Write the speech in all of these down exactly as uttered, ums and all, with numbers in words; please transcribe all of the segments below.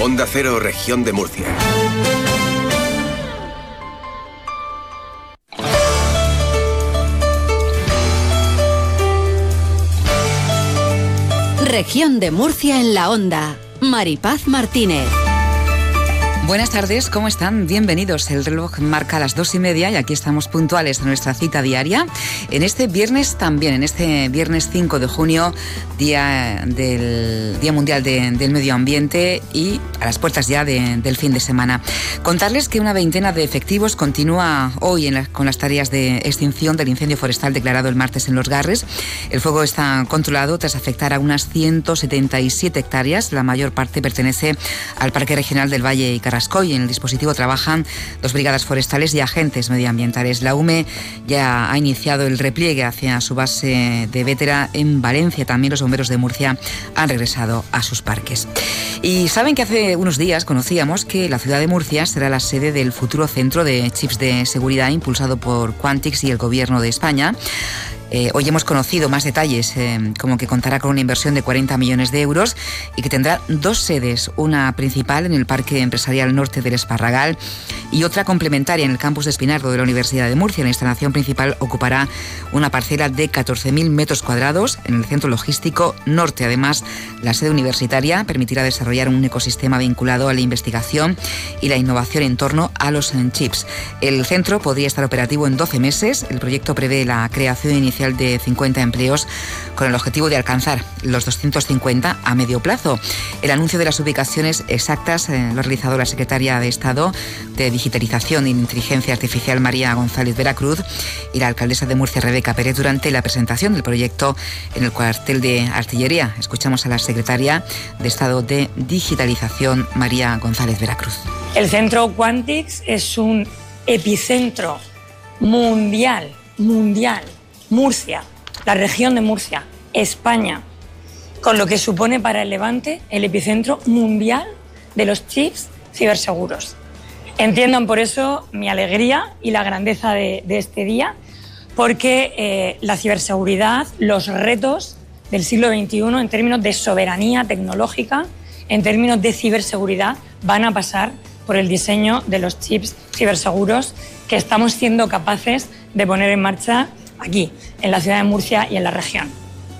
Onda Cero, Región de Murcia. Región de Murcia en la Onda. Maripaz Martínez. Buenas tardes, ¿cómo están? Bienvenidos. El reloj marca las dos y media y aquí estamos puntuales a nuestra cita diaria. En este viernes también, en este viernes cinco de junio, Día del Día Mundial de, del Medio Ambiente y a las puertas ya de, del fin de semana. Contarles que una veintena de efectivos continúa hoy en la, con las tareas de extinción del incendio forestal declarado el martes en Los Garres. El fuego está controlado tras afectar a unas ciento setenta y siete hectáreas. La mayor parte pertenece al Parque Regional del Valle y Carrascoy. En el dispositivo trabajan dos brigadas forestales y agentes medioambientales. La U M E ya ha iniciado el repliegue hacia su base de Vétera en Valencia. También los bomberos de Murcia han regresado a sus parques. Y saben que hace unos días conocíamos que la ciudad de Murcia será la sede del futuro centro de chips de seguridad impulsado por Quantix y el Gobierno de España. Eh, hoy hemos conocido más detalles, eh, como que contará con una inversión de cuarenta millones de euros y que tendrá dos sedes, una principal en el Parque Empresarial Norte del Esparragal y otra complementaria en el campus de Espinardo de la Universidad de Murcia. La instalación principal ocupará una parcela de catorce mil metros cuadrados en el Centro Logístico Norte. Además, la sede universitaria permitirá desarrollar un ecosistema vinculado a la investigación y la innovación en torno a los chips. El centro podría estar operativo en doce meses. El proyecto prevé la creación inicial de cincuenta empleos con el objetivo de alcanzar los doscientos cincuenta a medio plazo. El anuncio de las ubicaciones exactas eh, lo ha realizado la secretaria de Estado de Digitalización e Inteligencia Artificial, María González Veracruz, y la alcaldesa de Murcia, Rebeca Pérez, durante la presentación del proyecto en el cuartel de artillería. Escuchamos a la secretaria de Estado de Digitalización, María González Veracruz. El centro Quantix es un epicentro mundial, mundial. Murcia, la región de Murcia, España, con lo que supone para el Levante el epicentro mundial de los chips ciberseguros. Entiendan por eso mi alegría y la grandeza de, de este día, porque eh, la ciberseguridad, los retos del siglo veintiuno en términos de soberanía tecnológica, en términos de ciberseguridad, van a pasar por el diseño de los chips ciberseguros que estamos siendo capaces de poner en marcha aquí, en la ciudad de Murcia y en la región.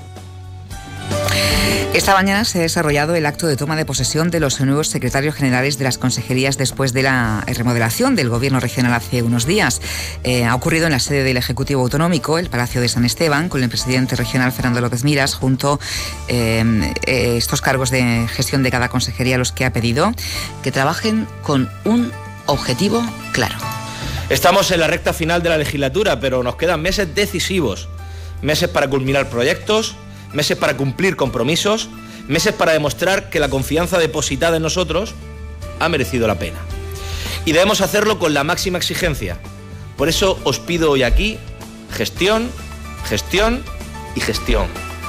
Esta mañana se ha desarrollado el acto de toma de posesión de los nuevos secretarios generales de las consejerías después de la remodelación del Gobierno regional hace unos días. Eh, ha ocurrido en la sede del Ejecutivo Autonómico, el Palacio de San Esteban, con el presidente regional Fernando López Miras, junto eh, eh, estos cargos de gestión de cada consejería, a los que ha pedido que trabajen con un objetivo claro. Estamos en la recta final de la legislatura, pero nos quedan meses decisivos. Meses para culminar proyectos, meses para cumplir compromisos, meses para demostrar que la confianza depositada en nosotros ha merecido la pena. Y debemos hacerlo con la máxima exigencia. Por eso os pido hoy aquí gestión, gestión y gestión.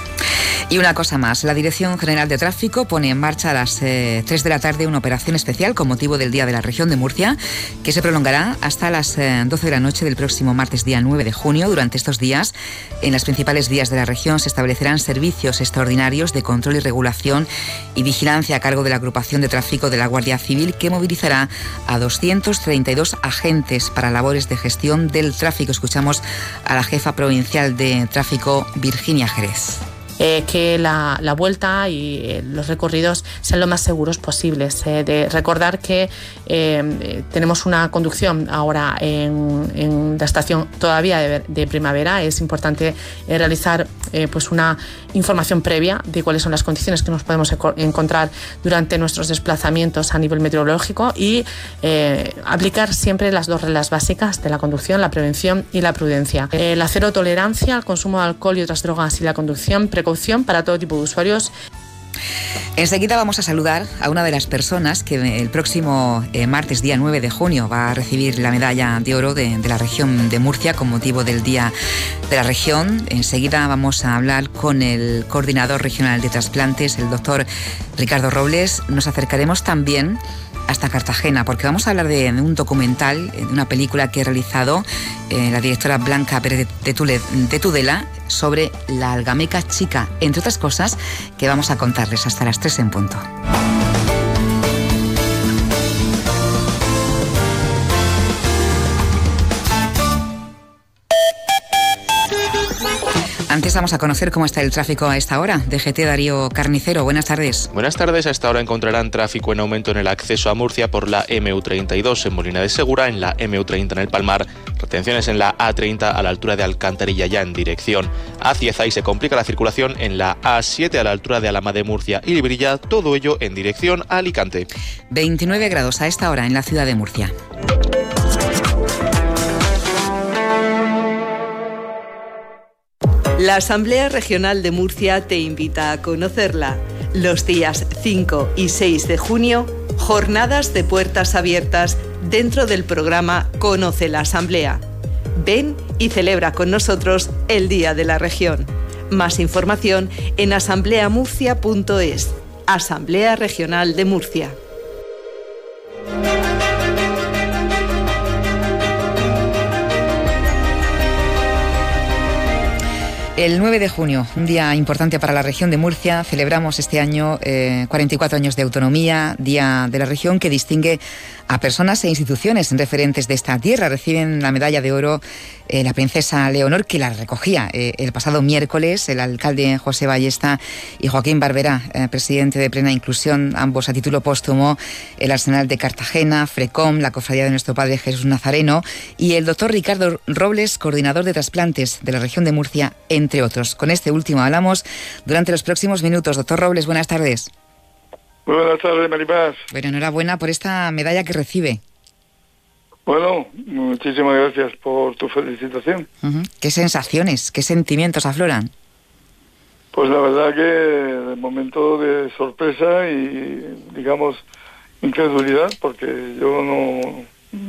Y una cosa más, la Dirección General de Tráfico pone en marcha a las eh, tres de la tarde una operación especial con motivo del Día de la Región de Murcia, que se prolongará hasta las eh, doce de la noche del próximo martes, día nueve de junio. Durante estos días, en las principales vías de la región se establecerán servicios extraordinarios de control y regulación y vigilancia a cargo de la agrupación de tráfico de la Guardia Civil, que movilizará a doscientos treinta y dos agentes para labores de gestión del tráfico. Escuchamos a la jefa provincial de tráfico, Virginia Jerez. Eh, que la, la vuelta y eh, los recorridos sean lo más seguros posibles. Eh, de recordar que eh, tenemos una conducción ahora en, en la estación todavía de, de primavera. Es importante eh, realizar eh, pues una información previa de cuáles son las condiciones que nos podemos encontrar durante nuestros desplazamientos a nivel meteorológico y eh, aplicar siempre las dos reglas básicas de la conducción, la prevención y la prudencia. Eh, la cero tolerancia al consumo de alcohol y otras drogas y la conducción, precaución para todo tipo de usuarios. Enseguida vamos a saludar a una de las personas que el próximo eh, martes, día nueve de junio, va a recibir la medalla de oro de, de la región de Murcia con motivo del Día de la Región. Enseguida vamos a hablar con el coordinador regional de trasplantes, el doctor Ricardo Robles. Nos acercaremos también hasta Cartagena, porque vamos a hablar de, de un documental, de una película que ha realizado eh, la directora Blanca Pérez de, Tule, de Tudela sobre la algameca chica, entre otras cosas que vamos a contarles hasta las tres en punto. Antes vamos a conocer cómo está el tráfico a esta hora. D G T Darío Carnicero, buenas tardes. Buenas tardes, a esta hora encontrarán tráfico en aumento en el acceso a Murcia por la M U treinta y dos en Molina de Segura, en la M U treinta en el Palmar, retenciones en la A treinta a la altura de Alcantarilla ya en dirección a Cieza y se complica la circulación en la A siete a la altura de Alhama de Murcia y Librilla, todo ello en dirección a Alicante. veintinueve grados a esta hora en la ciudad de Murcia. La Asamblea Regional de Murcia te invita a conocerla. Los días cinco y seis de junio, jornadas de puertas abiertas dentro del programa Conoce la Asamblea. Ven y celebra con nosotros el Día de la Región. Más información en asambleamurcia punto es. Asamblea Regional de Murcia. El nueve de junio, un día importante para la región de Murcia, celebramos este año eh, cuarenta y cuatro años de autonomía, Día de la Región, que distingue a personas e instituciones referentes de esta tierra. Reciben la medalla de oro eh, la princesa Leonor, que la recogía eh, el pasado miércoles el alcalde José Ballesta y Joaquín Barberá, eh, presidente de Plena Inclusión, ambos a título póstumo, el Arsenal de Cartagena, FRECOM, la Cofradía de Nuestro Padre Jesús Nazareno, y el doctor Ricardo Robles, coordinador de trasplantes de la región de Murcia, entre otros. Con este último hablamos durante los próximos minutos. Doctor Robles, buenas tardes. Muy buenas tardes, Maripaz. Bueno, enhorabuena por esta medalla que recibe. Bueno, muchísimas gracias por tu felicitación. Uh-huh. ¿Qué sensaciones, qué sentimientos afloran? Pues la verdad que de momento de sorpresa y, digamos, incredulidad, porque yo no...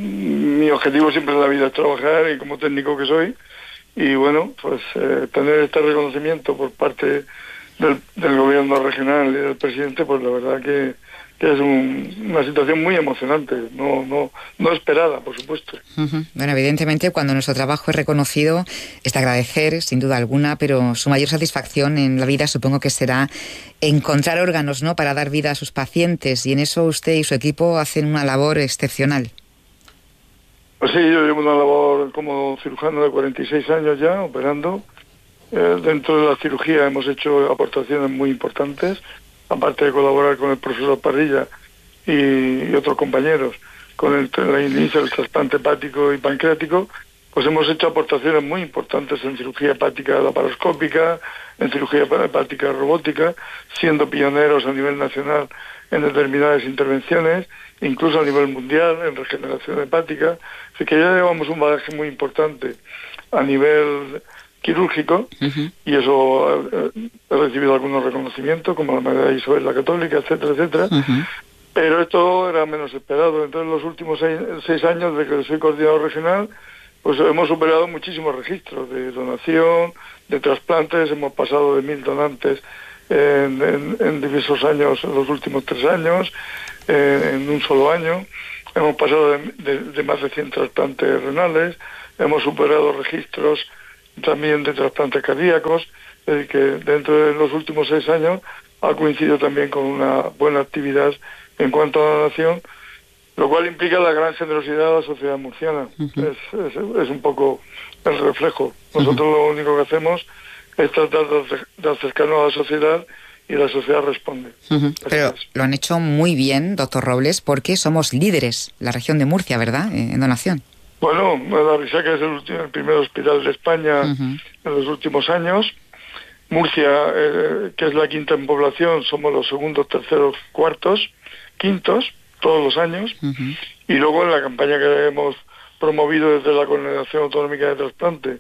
Mi objetivo siempre en la vida es trabajar y como técnico que soy, y bueno, pues eh, tener este reconocimiento por parte del, del gobierno regional y del presidente, pues la verdad que, que es un, una situación muy emocionante, no no no esperada, por supuesto. Uh-huh. Bueno, evidentemente cuando nuestro trabajo es reconocido es de agradecer, sin duda alguna, pero su mayor satisfacción en la vida supongo que será encontrar órganos, ¿no?, para dar vida a sus pacientes, y en eso usted y su equipo hacen una labor excepcional. Pues sí, yo llevo una labor como cirujano de cuarenta y seis años ya, operando. Eh, dentro de la cirugía hemos hecho aportaciones muy importantes, aparte de colaborar con el profesor Parrilla y, y otros compañeros con el, el inicio del trasplante hepático y pancreático, pues hemos hecho aportaciones muy importantes en cirugía hepática laparoscópica, en cirugía hepática robótica, siendo pioneros a nivel nacional en determinadas intervenciones, incluso a nivel mundial, en regeneración hepática. Así que ya llevamos un bagaje muy importante a nivel quirúrgico, uh-huh. y eso eh, he recibido algunos reconocimientos, como la medalla Isabel la Católica, etcétera, etcétera. Uh-huh. Pero esto era menos esperado. Entonces, en los últimos seis, seis años de que soy coordinador regional, pues hemos superado muchísimos registros de donación, de trasplantes. Hemos pasado de mil donantes en, en, en diversos años, en los últimos tres años, eh, en un solo año. Hemos pasado de, de, de más de cien trasplantes renales. Hemos superado registros también de trasplantes cardíacos, es decir, que dentro de los últimos seis años ha coincidido también con una buena actividad en cuanto a donación, lo cual implica la gran generosidad de la sociedad murciana. Uh-huh. es, es, es un poco el reflejo. Nosotros uh-huh. lo único que hacemos es tratar de acercarnos a la sociedad y la sociedad responde. Uh-huh. Pero es. Lo han hecho muy bien, doctor Robles, porque somos líderes, la región de Murcia, ¿verdad?, en donación. Bueno, me da risa que es el, el primer hospital de España uh-huh. en los últimos años. Murcia, eh, que es la quinta en población, somos los segundos, terceros, cuartos, quintos, todos los años. Uh-huh. Y luego en la campaña que hemos promovido desde la Coordinación Autonómica de Trasplante,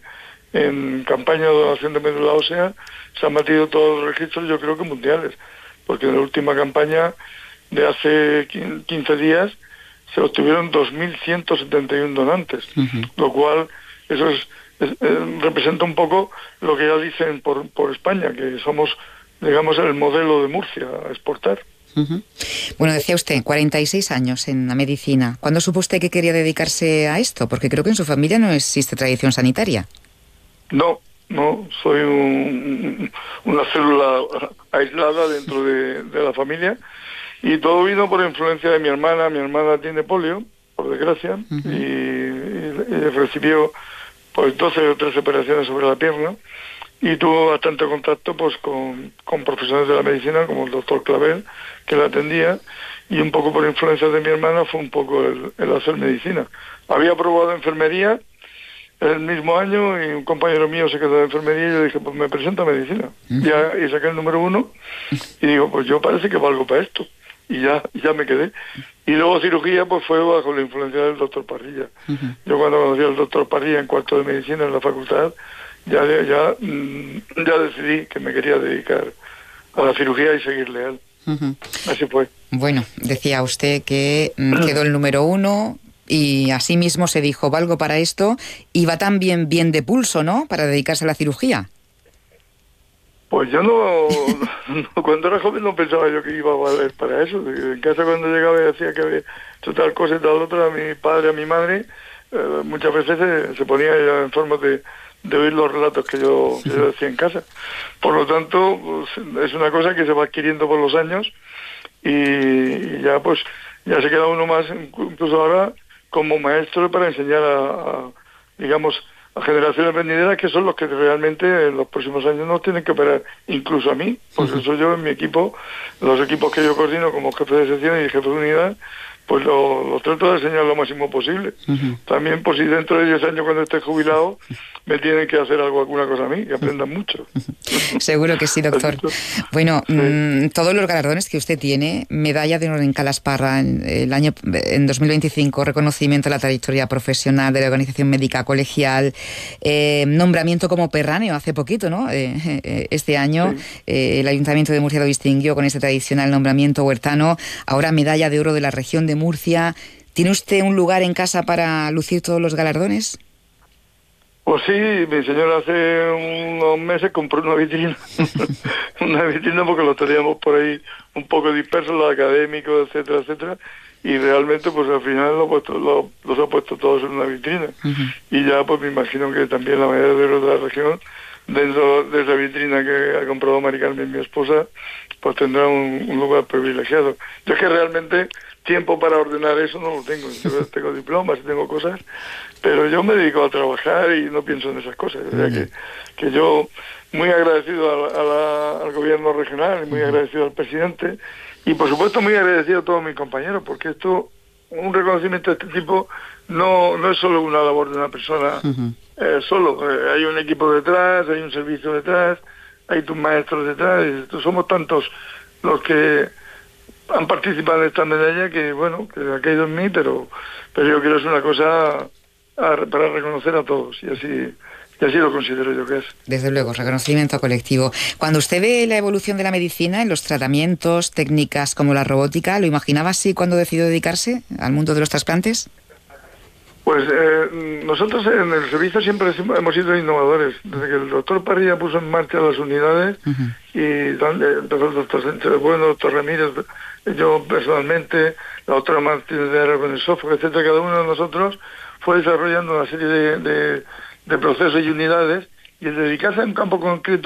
en campaña de donación de médula ósea, se han batido todos los registros, yo creo que mundiales, porque en la última campaña de hace quince días se obtuvieron dos mil ciento setenta y uno donantes, uh-huh. lo cual eso es, es, eh, representa un poco lo que ya dicen por, por España, que somos, digamos, el modelo de Murcia a exportar. Uh-huh. Bueno, decía usted, cuarenta y seis años en la medicina. ¿Cuándo supo usted que quería dedicarse a esto? Porque creo que en su familia no existe tradición sanitaria. No, no, soy un, una célula aislada dentro de, de la familia. Y todo vino por influencia de mi hermana. Mi hermana tiene polio, por desgracia, uh-huh. y, y, y recibió pues doce o trece operaciones sobre la pierna, y tuvo bastante contacto pues con, con profesionales de la medicina, como el doctor Clavel, que la atendía, y un poco por influencia de mi hermana fue un poco el, el hacer medicina. Había probado enfermería el mismo año y un compañero mío se quedó de enfermería y yo dije, pues me presento a medicina. Uh-huh. Ya, y saqué el número uno y digo, pues yo parece que valgo para esto. Y ya, ya me quedé. Y luego cirugía pues fue bajo la influencia del doctor Parrilla. Uh-huh. Yo cuando conocí al doctor Parrilla en cuarto de medicina en la facultad, ya, ya, ya decidí que me quería dedicar a la cirugía y seguirle a él. Uh-huh. Así fue. Bueno, decía usted que quedó el número uno y así mismo se dijo, valgo para esto, y va también bien de pulso, ¿no?, para dedicarse a la cirugía. Pues yo no, no, cuando era joven no pensaba yo que iba a valer para eso. En casa cuando llegaba y decía que había hecho tal cosa y tal otra, a mi padre, a mi madre, eh, muchas veces se, se ponía ya en forma de, de oír los relatos que yo, que yo decía en casa. Por lo tanto, pues, es una cosa que se va adquiriendo por los años y, y ya pues ya se queda uno más, incluso ahora, como maestro para enseñar a, a digamos, a generaciones venideras, que son los que realmente en los próximos años nos tienen que operar, incluso a mí, porque uh-huh. soy yo en mi equipo, los equipos que yo coordino como jefe de sección y jefe de unidad, pues lo, lo trato de enseñar lo máximo posible. Uh-huh. También, por si dentro de diez años cuando esté jubilado, me tienen que hacer algo, alguna cosa a mí, que aprendan mucho. Seguro que sí, doctor. Bueno, sí. mmm, todos los galardones que usted tiene, medalla de honor en Calasparra en el año en dos mil veinticinco, reconocimiento a la trayectoria profesional de la Organización Médica Colegial, eh, nombramiento como perráneo hace poquito, ¿no? Eh, eh, este año sí. eh, el Ayuntamiento de Murcia lo distinguió con este tradicional nombramiento huertano, ahora medalla de oro de la región de Murcia. ¿Tiene usted un lugar en casa para lucir todos los galardones? Pues sí, mi señora hace unos meses compró una vitrina, una vitrina porque lo teníamos por ahí un poco dispersos, los académicos, etcétera, etcétera, y realmente pues al final lo, puesto, lo, los ha puesto todos en una vitrina. Uh-huh. Y ya pues me imagino que también la mayoría de los de la región, dentro de esa vitrina que ha comprado Mari Carmen, mi esposa, pues tendrá un, un lugar privilegiado. Yo es que realmente tiempo para ordenar eso no lo tengo. Yo tengo diplomas y tengo cosas, pero yo me dedico a trabajar y no pienso en esas cosas. O sea que, que yo muy agradecido a la, a la, al gobierno regional, muy agradecido al presidente y por supuesto muy agradecido a todos mis compañeros, porque esto, un reconocimiento de este tipo no, no es solo una labor de una persona uh-huh. eh, solo. Eh, hay un equipo detrás, hay un servicio detrás, hay tus maestros detrás, y somos tantos los que han participado en esta medalla que, bueno, que ha caído en mí, pero pero yo quiero hacer una cosa a, para reconocer a todos, y así y así lo considero yo que es. Desde luego, reconocimiento colectivo. Cuando usted ve la evolución de la medicina en los tratamientos, técnicas como la robótica, ¿lo imaginaba así cuando decidió dedicarse al mundo de los trasplantes? Pues eh, nosotros en el servicio siempre hemos sido innovadores. Desde que el doctor Parrilla puso en marcha las unidades uh-huh. y donde empezó el doctor Sánchez, bueno, el doctor Ramírez, yo personalmente, la doctora Martínez de Ara con el software, etcétera, cada uno de nosotros fue desarrollando una serie de, de, de procesos y unidades, y el dedicarse a un campo concreto